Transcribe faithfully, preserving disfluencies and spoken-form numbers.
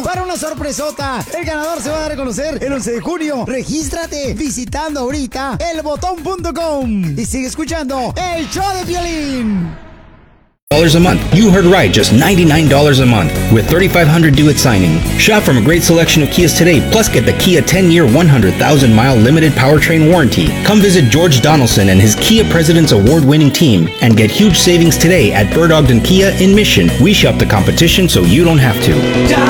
para una sorpresota. El ganador se va a dar a conocer el once de junio. Regístrate visitando ahorita el botón punto com y sigue escuchando el show de Piolín. Dollars a month. You heard right, just ninety-nine dollars a month with thirty-five hundred due at signing. Shop from a great selection of Kias today, plus get the Kia ten-year, one hundred thousand mile limited powertrain warranty. Come visit George Donaldson and his Kia President's award-winning team and get huge savings today at Bird Ogden Kia in Mission. We shop the competition so you don't have to.